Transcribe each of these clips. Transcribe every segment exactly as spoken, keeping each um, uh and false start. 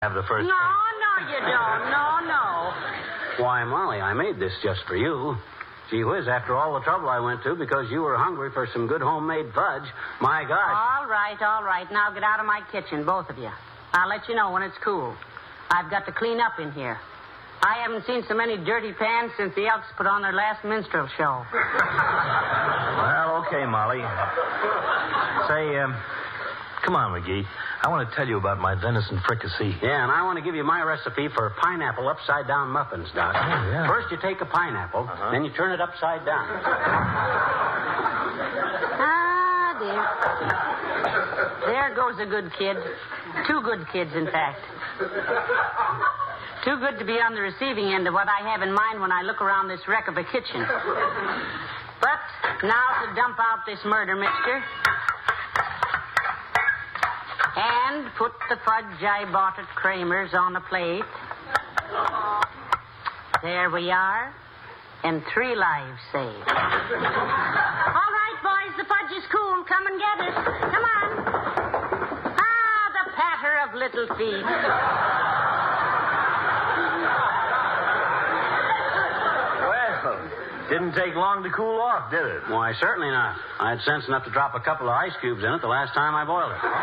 have the first No, no, you don't. No, no. Why, Molly, I made this just for you. Gee whiz, after all the trouble I went to because you were hungry for some good homemade fudge, my gosh. All right, all right. Now get out of my kitchen, both of you. I'll let you know when it's cool. I've got to clean up in here. I haven't seen so many dirty pans since the Elks put on their last minstrel show. Well, okay, Molly. Say, um, come on, McGee. I want to tell you about my venison fricassee. Yeah, and I want to give you my recipe for pineapple upside-down muffins, Doc. Oh, yeah. First, you take a pineapple, Uh-huh. then you turn it upside down. Ah, dear. There goes a good kid. Two good kids, in fact. Too good to be on the receiving end of what I have in mind when I look around this wreck of a kitchen. But now to dump out this murder mixture. And put the fudge I bought at Kramer's on a plate. There we are. And three lives saved. All right, boys, the fudge is cool. Come and get it. Come on. Ah, the patter of little feet. Well, didn't take long to cool off, did it? Why, certainly not. I had sense enough to drop a couple of ice cubes in it the last time I boiled it.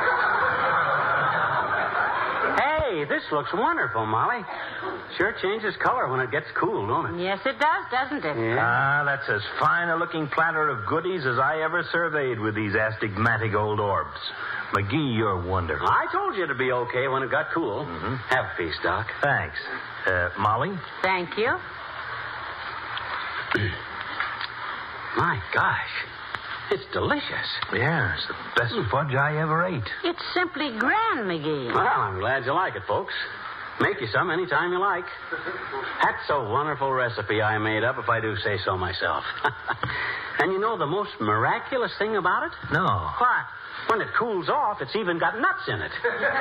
Hey, this looks wonderful, Molly. Sure changes color when it gets cool, don't it? Yes, it does, doesn't it? Yeah. Ah, that's as fine a looking platter of goodies as I ever surveyed with these astigmatic old orbs. McGee, you're wonderful. I told you it'd be okay when it got cool. Mm-hmm. Have a piece, Doc. Thanks. Uh, Molly? Thank you. My gosh. It's delicious. Yeah, it's the best fudge I ever ate. It's simply grand, McGee. Well, I'm glad you like it, folks. Make you some anytime you like. That's a wonderful recipe I made up, if I do say so myself. And you know the most miraculous thing about it? No. What? When it cools off, it's even got nuts in it.